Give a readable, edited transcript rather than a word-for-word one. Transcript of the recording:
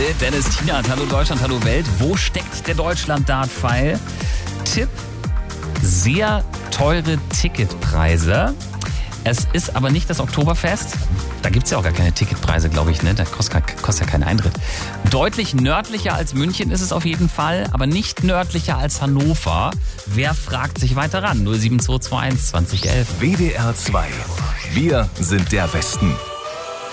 Dennis Tienert, hallo Deutschland, hallo Welt. Wo steckt der Deutschland-Dart-Pfeil? Tipp, sehr teure Ticketpreise. Es ist aber nicht das Oktoberfest. Da gibt es ja auch gar keine Ticketpreise, glaube ich. Ne? Da kostet ja keinen Eintritt. Deutlich nördlicher als München ist es auf jeden Fall, aber nicht nördlicher als Hannover. Wer fragt sich weiter ran? 07221 2011. WDR 2. Wir sind der Westen.